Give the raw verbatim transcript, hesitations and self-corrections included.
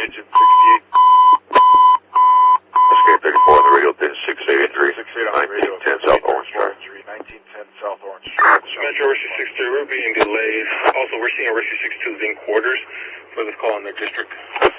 engine sixty-eight. Escape thirty-four on the radio, pin six eighty-three, six eight on the radio, nineteen ten South Orange Drive. nineteen ten South Orange Drive. Metro Rescue six three, we're being delayed. Also, we're seeing Rescue six two's in quarters for this call in their district.